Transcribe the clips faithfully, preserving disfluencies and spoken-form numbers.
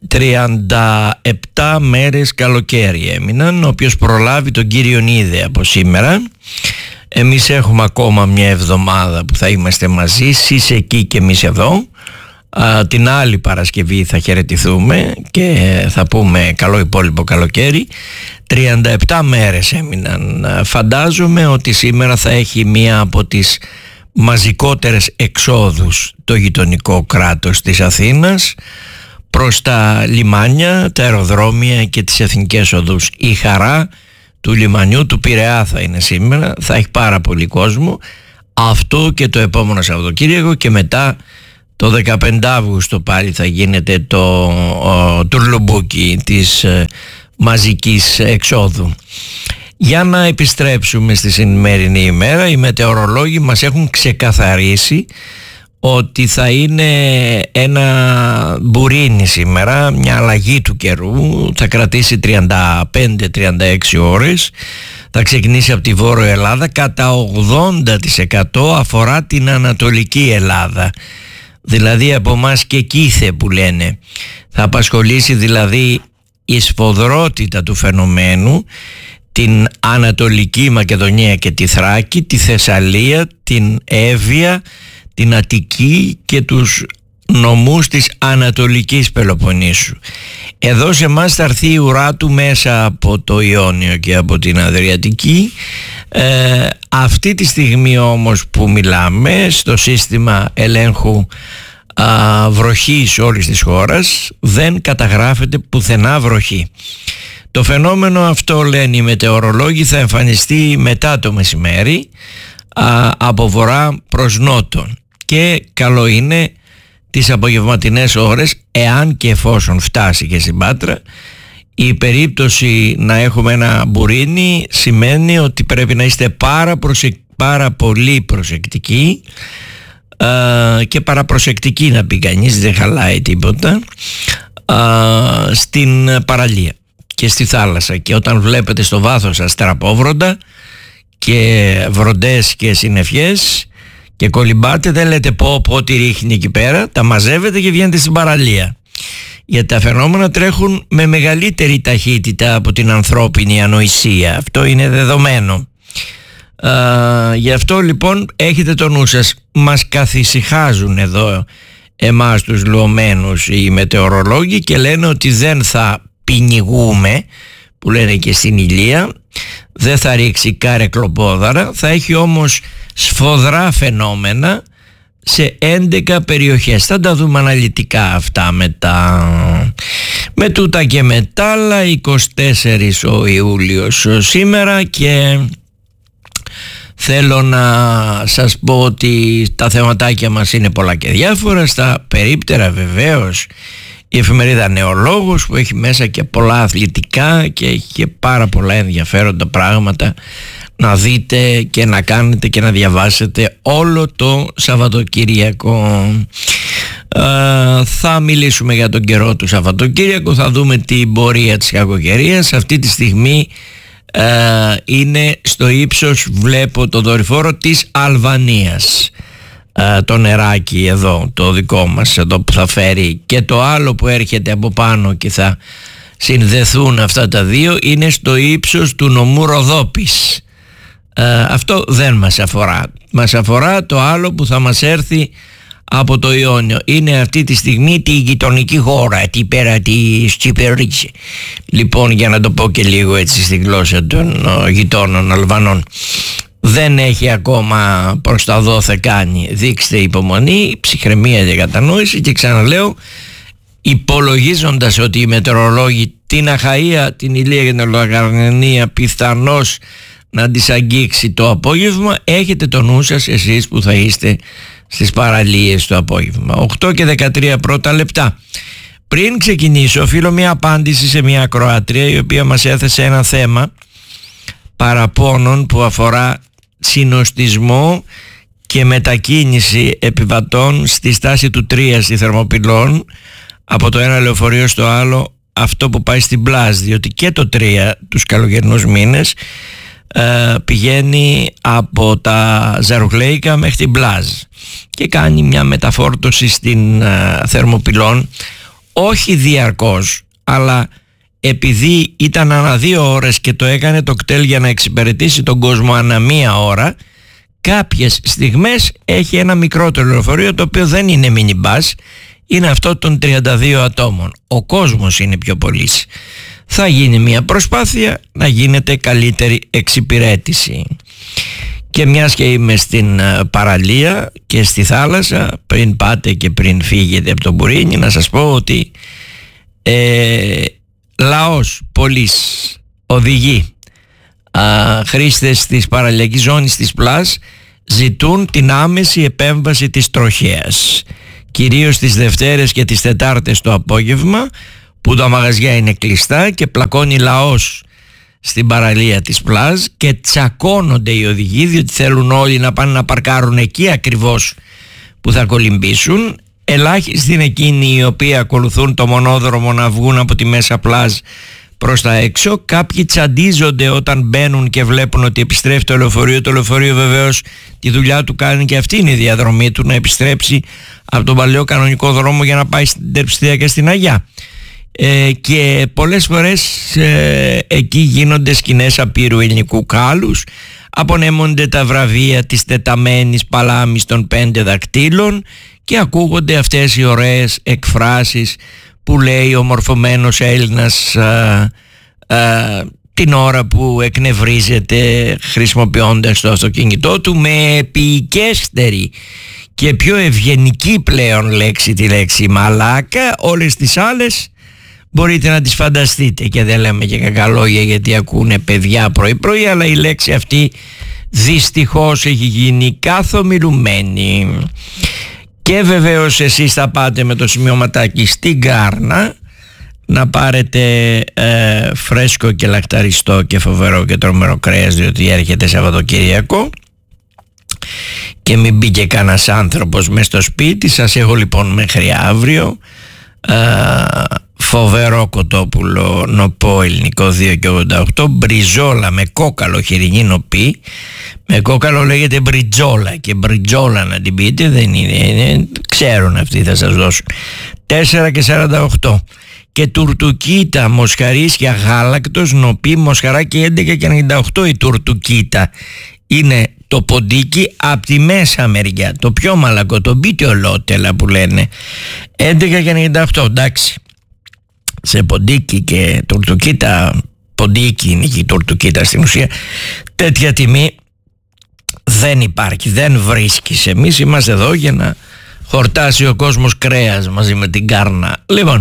τριάντα επτά μέρες καλοκαίρι έμειναν. Όποιος προλάβει τον Κύριον είδε από σήμερα. Εμείς έχουμε ακόμα μια εβδομάδα που θα είμαστε μαζί, εσείς εκεί και εμείς εδώ. Α, την άλλη Παρασκευή θα χαιρετηθούμε και θα πούμε καλό υπόλοιπο καλοκαίρι. τριάντα επτά μέρες έμειναν. Φαντάζομαι ότι σήμερα θα έχει μία από τις μαζικότερες εξόδους το γειτονικό κράτος της Αθήνας προς τα λιμάνια, τα αεροδρόμια και τις εθνικές οδούς. Η χαρά του λιμανιού του Πειραιά θα είναι σήμερα, θα έχει πάρα πολύ κόσμο. Αυτό και το επόμενο Σαββατοκύριακο, και μετά το δεκαπέντε Αυγούστου πάλι θα γίνεται το ο, τουρλουμπούκι της ε, μαζικής εξόδου. Για να επιστρέψουμε στη σημερινή ημέρα, οι μετεωρολόγοι μας έχουν ξεκαθαρίσει ότι θα είναι ένα μπουρίνι σήμερα, μια αλλαγή του καιρού, θα κρατήσει τριάντα πέντε τριάντα έξι ώρες, θα ξεκινήσει από τη Βόρεια Ελλάδα, κατά ογδόντα τοις εκατό αφορά την Ανατολική Ελλάδα, δηλαδή από εμάς και κήθε που λένε. Θα απασχολήσει δηλαδή η σφοδρότητα του φαινομένου την Ανατολική Μακεδονία και τη Θράκη, τη Θεσσαλία, την Εύβοια, την Αττική και τους νομούς της Ανατολικής Πελοποννήσου. Εδώ σε εμάς θα έρθει η ουρά του μέσα από το Ιόνιο και από την Αδριατική. Ε, αυτή τη στιγμή όμως που μιλάμε, στο σύστημα ελέγχου α, βροχής όλης της χώρας δεν καταγράφεται πουθενά βροχή. Το φαινόμενο αυτό, λένε οι μετεωρολόγοι, θα εμφανιστεί μετά το μεσημέρι α, από βορρά προς νότον, και καλό είναι τις απογευματινές ώρες, εάν και εφόσον φτάσει και στην Πάτρα, η περίπτωση να έχουμε ένα μπουρίνι σημαίνει ότι πρέπει να είστε πάρα, προσεκ... πάρα πολύ προσεκτικοί α, και παραπροσεκτικοί, να πει κανείς, δεν χαλάει τίποτα, α, στην παραλία και στη θάλασσα. Και όταν βλέπετε στο βάθος σας τραπόβροντα και βροντές και συννεφιές και κολυμπάτε, δεν λέτε πω πω τι ρίχνει εκεί πέρα, τα μαζεύετε και βγαίνετε στην παραλία, γιατί τα φαινόμενα τρέχουν με μεγαλύτερη ταχύτητα από την ανθρώπινη ανοησία. Αυτό είναι δεδομένο. Α, γι' αυτό λοιπόν έχετε το νου σας. Μας καθησυχάζουν εδώ εμάς τους λουωμένους οι μετεωρολόγοι και λένε ότι δεν θα πινιγούμε, που λένε και στην Ηλία, δεν θα ρίξει κάρεκλοπόδαρα, θα έχει όμως σφοδρά φαινόμενα σε έντεκα περιοχές. Θα τα δούμε αναλυτικά αυτά μετά. Με τούτα και μετά άλλα, είκοσι τέσσερις ο Ιούλιος σήμερα, και θέλω να σας πω ότι τα θεματάκια μας είναι πολλά και διάφορα. Στα περίπτερα βεβαίως η εφημερίδα Νεολόγος, που έχει μέσα και πολλά αθλητικά και έχει και πάρα πολλά ενδιαφέροντα πράγματα να δείτε και να κάνετε και να διαβάσετε όλο το Σαββατοκύριακο. Ε, θα μιλήσουμε για τον καιρό του Σαββατοκύριακου, θα δούμε την πορεία της κακοκαιρίας. Αυτή τη στιγμή ε, είναι στο ύψος, βλέπω το δορυφόρο της Αλβανίας, ε, το νεράκι εδώ το δικό μας εδώ που θα φέρει, και το άλλο που έρχεται από πάνω και θα συνδεθούν αυτά τα δύο είναι στο ύψος του νομού Ροδόπης. Ε, αυτό δεν μας αφορά. Μας αφορά το άλλο που θα μας έρθει από το Ιόνιο. Είναι αυτή τη στιγμή τη γειτονική χώρα, την πέρα της Τσιπερίτσι. Λοιπόν, για να το πω και λίγο έτσι στη γλώσσα των ο, γειτόνων Αλβανών, δεν έχει ακόμα προς τα δόθε κάνει. Δείξτε υπομονή, ψυχραιμία και κατανόηση, και ξαναλέω, υπολογίζοντας ότι οι μετεωρολόγοι την Αχαΐα, την Ηλία και την Λογαρνανία πιθανώς να τις αγγίξει το απόγευμα, έχετε το νου σας εσείς που θα είστε στις παραλίες το απόγευμα. οκτώ και δεκατρία πρώτα λεπτά. Πριν ξεκινήσω, οφείλω μια απάντηση σε μια ακροάτρια η οποία μας έθεσε ένα θέμα παραπώνων που αφορά συνοστισμό και μετακίνηση επιβατών στη στάση του τρία στη Θερμοπυλών από το ένα λεωφορείο στο άλλο, αυτό που πάει στην Μπλάζ, διότι και το τρία τους καλοκαιρινούς μήνες ε, πηγαίνει από τα Ζαρουχλέικα μέχρι την Μπλάζ και κάνει μια μεταφόρτωση στην ε, Θερμοπυλών, όχι διαρκώς, αλλά επειδή ήταν ανά δύο ώρες και το έκανε το κτέλ για να εξυπηρετήσει τον κόσμο ανά μία ώρα, κάποιες στιγμές έχει ένα μικρότερο λεωφορείο, το οποίο δεν είναι μινιμπάς, είναι αυτό των τριάντα δύο ατόμων. Ο κόσμος είναι πιο πολύς. Θα γίνει μια προσπάθεια να γίνεται καλύτερη εξυπηρέτηση. Και μιας και είμαι στην παραλία και στη θάλασσα, πριν πάτε και πριν φύγετε από τον Μπουρίνι, να σας πω ότι ε, λαός, πολύς, οδηγοί, α, χρήστες της παραλιακής ζώνης της Πλάς ζητούν την άμεση επέμβαση της τροχέας, κυρίως τις Δευτέρες και τις Τετάρτες το απόγευμα, που τα μαγαζιά είναι κλειστά και πλακώνει λαός στην παραλία της Πλάζ και τσακώνονται οι οδηγοί, διότι θέλουν όλοι να πάνε να παρκάρουν εκεί ακριβώς που θα κολυμπήσουν. Ελάχιστοι είναι εκείνοι οι οποίοι ακολουθούν το μονόδρομο να βγουν από τη μέσα Πλάζ προς τα έξω. Κάποιοι τσαντίζονται όταν μπαίνουν και βλέπουν ότι επιστρέφει το λεωφορείο. Το λεωφορείο βεβαίως τη δουλειά του κάνει, και αυτή είναι η διαδρομή του, να επιστρέψει από τον παλαιό κανονικό δρόμο για να πάει στην Τερψιδία και στην Αγιά. Ε, και πολλές φορές ε, εκεί γίνονται σκηνές απείρου ελληνικού κάλους, απονέμονται τα βραβεία της τεταμένης παλάμης των πέντε δακτύλων και ακούγονται αυτές οι ωραίες εκφράσεις που λέει ο μορφωμένος Έλληνας α, α, την ώρα που εκνευρίζεται χρησιμοποιώντας το αυτοκίνητό του με επικέστερη και πιο ευγενική πλέον λέξη, τη λέξη μαλάκα. Όλες τις άλλες μπορείτε να τις φανταστείτε και δεν λέμε και κακά λόγια γιατί ακούνε παιδιά πρωί πρωί, αλλά η λέξη αυτή δυστυχώς έχει γίνει καθομιλουμένη. Και βεβαίως εσείς θα πάτε με το σημειωματάκι στην Κάρνα να πάρετε ε, φρέσκο και λακταριστό και φοβερό και τρομερό κρέας, διότι έρχεται Σαββατοκυριακό και μην μπει και κανένας άνθρωπος μες στο σπίτι σας. Έχω λοιπόν μέχρι αύριο ε, φοβερό κοτόπουλο νοπό ελληνικό δύο και ογδόντα οκτώ, μπριζόλα με κόκαλο χοιρινή νοπή. Με κόκαλο λέγεται μπριτζόλα και μπριτζόλα να την πείτε δεν είναι, είναι ξέρουν αυτοί, θα σας δώσουν τέσσερα και σαράντα οκτώ. Και τουρτουκίτα μοσχαρίσια γάλακτος νοπή μοσχαράκι έντεκα και ενενήντα οκτώ. Η τουρτουκίτα είναι το ποντίκι από τη μέσα μεριά, το πιο μαλακό, το μπιτιολότελα που λένε, έντεκα και ενενήντα οκτώ. Εντάξει, σε ποντίκι και τουρτουκίτα, ποντίκι είναι και η τουρτουκίτα στην ουσία, τέτοια τιμή δεν υπάρχει, δεν βρίσκεις. Εμείς είμαστε εδώ για να χορτάσει ο κόσμος κρέας μαζί με την Κάρνα. Λοιπόν,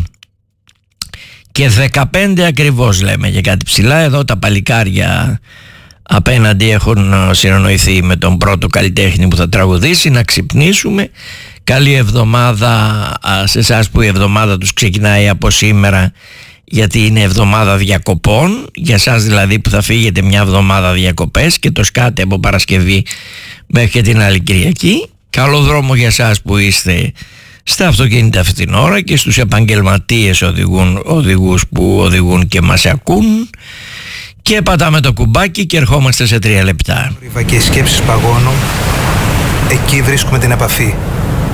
και δεκαπέντε ακριβώς λέμε και κάτι ψηλά. Εδώ τα παλικάρια απέναντι έχουν συνεννοηθεί με τον πρώτο καλλιτέχνη που θα τραγουδήσει. Να ξυπνήσουμε. Καλή εβδομάδα σε εσάς που η εβδομάδα τους ξεκινάει από σήμερα, γιατί είναι εβδομάδα διακοπών. Για εσάς δηλαδή που θα φύγετε μια εβδομάδα διακοπές και το σκάτε από Παρασκευή μέχρι και την άλλη Κυριακή. Καλό δρόμο για εσάς που είστε στα αυτοκίνητα αυτή την ώρα και στους επαγγελματίες οδηγούν, οδηγούς που οδηγούν και μας ακούν. Και πατάμε το κουμπάκι και ερχόμαστε σε τρία λεπτά. Και οι σκέψεις παγώνουν, εκεί βρίσκουμε την επαφή.